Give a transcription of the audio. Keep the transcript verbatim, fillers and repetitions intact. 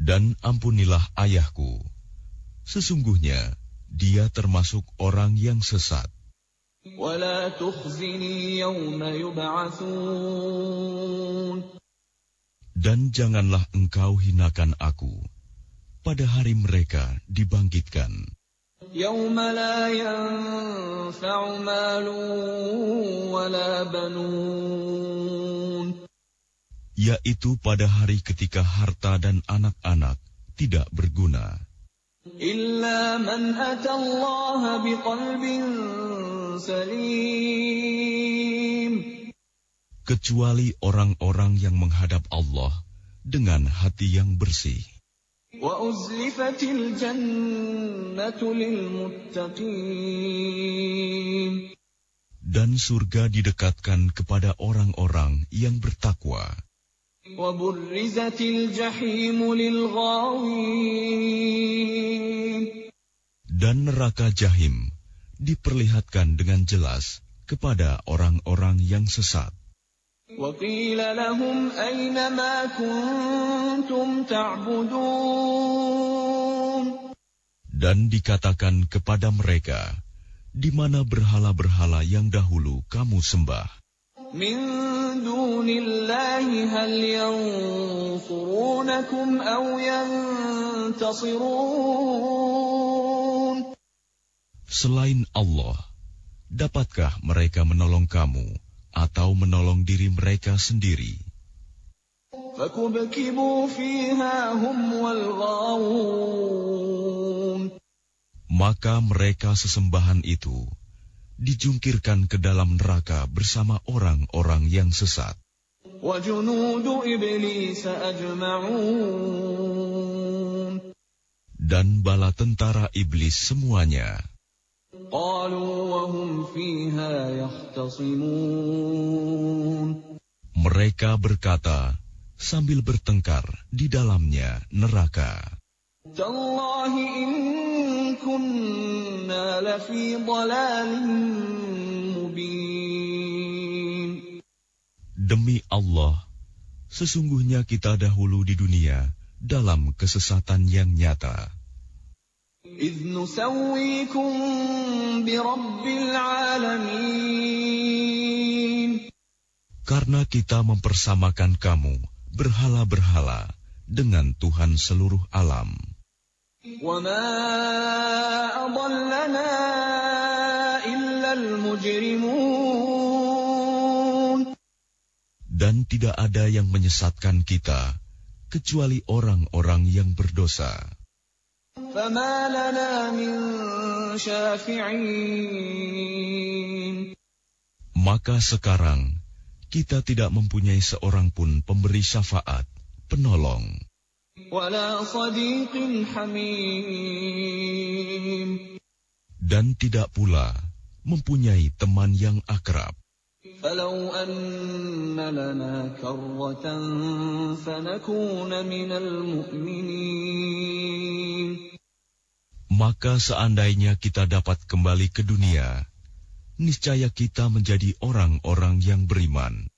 Dan ampunilah ayahku. Sesungguhnya dia termasuk orang yang sesat. وَلَا تُخْزِنِي يَوْمَ يُبْعَثُونَ. Dan janganlah engkau hinakan aku pada hari mereka dibangkitkan. يَوْمَ لَا يَنْفَعُ مَالٌ وَلَا بَنُونَ. Yaitu pada hari ketika harta dan anak-anak tidak berguna. إِلَّا مَنْ أَتَى اللَّهَ بِقَلْبٍ سَلِيمٍ. Kecuali orang-orang yang menghadap Allah dengan hati yang bersih. وَأُزْلِفَتِ الْجَنَّةُ لِلْمُتَّقِينَ. Dan surga didekatkan kepada orang-orang yang bertakwa. وَبُرِّزَتِ الْجَحِيمُ لِلْغَاوِينَ. Dan neraka Jahim diperlihatkan dengan jelas kepada orang-orang yang sesat. وَقِيلَ لَهُمْ أَيْنَ مَا كُنْتُمْ تَعْبُدُونَ. Dan dikatakan kepada mereka, di mana berhala-berhala yang dahulu kamu sembah? مِنْ دُونِ اللَّهِ هَلْ يَنْصُرُونَكُمْ أَوْ يَنْتَصِرُونَ. Selain Allah, dapatkah mereka menolong kamu atau menolong diri mereka sendiri? فَكُبْكِبُوا فِيهَا هُمْ وَالْغَاوُونَ. Maka mereka sesembahan itu dijungkirkan ke dalam neraka bersama orang-orang yang sesat. وَجُنُودُ إِبْلِيسَ أَجْمَعُونَ. Dan bala tentara iblis semuanya. قَالُوا وَهُمْ فِيهَا يَخْتَصِمُونَ. Mereka berkata sambil bertengkar di dalamnya neraka. تَاللَّهِ إِن كُنَّا لَفِي ضَلَالٍ مُبِينٍ. Demi Allah, sesungguhnya kita dahulu di dunia dalam kesesatan yang nyata. إِذْ نُسَوِّيكُم بِرَبِّ الْعَالَمِينَ. Karena kita mempersamakan kamu berhala-berhala dengan Tuhan seluruh alam. وَمَا أَضَلَّنَا إِلَّا الْمُجْرِمُونَ. Dan tidak ada yang menyesatkan kita kecuali orang-orang yang berdosa. فَمَا لَنَا مِن شَافِعِينَ. Maka sekarang kita tidak mempunyai seorang pun pemberi syafaat, penolong. وَلَا صَدِيقٍ حَمِيمٍ. Dan tidak pula mempunyai teman yang akrab. فَلَوْ أَنَّ لَنَا كَرَّةً فَنَكُونَ مِنَ الْمُؤْمِنِينَ. Maka seandainya kita dapat kembali ke dunia, niscaya kita menjadi orang-orang yang beriman.